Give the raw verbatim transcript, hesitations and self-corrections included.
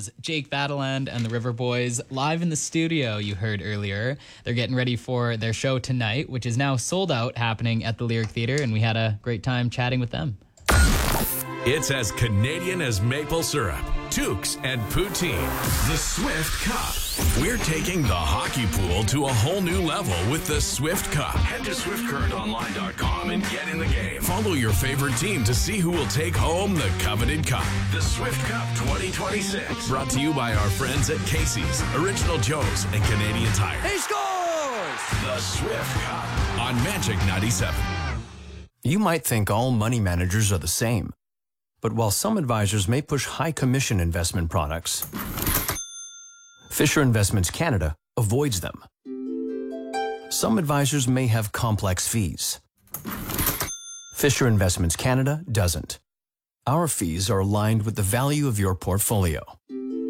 was Jake Battleland and the River Boys live in the studio you heard earlier. They're getting ready for their show tonight, which is now sold out, happening at the Lyric Theatre, and we had a great time chatting with them. It's as Canadian as maple syrup, toques, and poutine. The Swift Cup. We're taking the hockey pool to a whole new level with the Swift Cup. Head to swift current online dot com and get in the game. Follow your favorite team to see who will take home the coveted cup. The Swift Cup twenty twenty-six. Brought to you by our friends at Casey's, Original Joe's, and Canadian Tire. He scores! The Swift Cup on Magic ninety-seven. You might think all money managers are the same. But while some advisors may push high commission investment products, Fisher Investments Canada avoids them. Some advisors may have complex fees. Fisher Investments Canada doesn't. Our fees are aligned with the value of your portfolio.